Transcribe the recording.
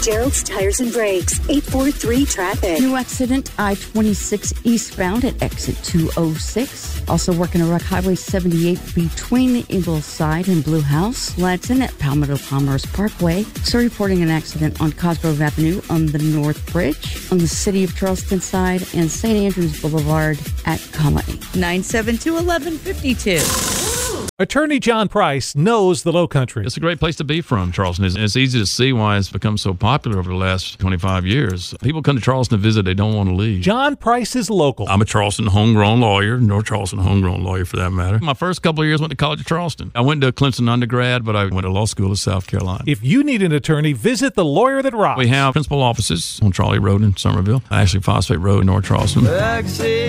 Gerald's Tires and Brakes, 843-TRAFFIC. New accident, I-26 eastbound at exit 206. Also working a wreck Highway 78 between Ingleside and Blue House. Ladson at Palmetto Commerce Parkway. So reporting an accident on Cosgrove Avenue on the North Bridge, on the City of Charleston side, and St. Andrews Boulevard at Colony. 972-1152. Attorney John Price knows the Lowcountry. It's a great place to be from, Charleston. It's easy to see why it's become so popular over the last 25 years. People come to Charleston to visit. They don't want to leave. John Price is local. I'm a Charleston homegrown lawyer, North Charleston homegrown lawyer for that matter. My first couple of years went to College of Charleston. I went to Clemson undergrad, but I went to law school in South Carolina. If you need an attorney, visit The Lawyer That Rocks. We have principal offices on Trolley Road in Somerville, actually Phosphate Road in North Charleston.